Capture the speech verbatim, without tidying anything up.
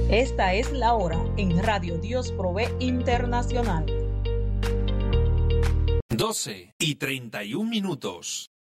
Esta es la hora en Radio Dios Provee Internacional. doce y treinta y un minutos.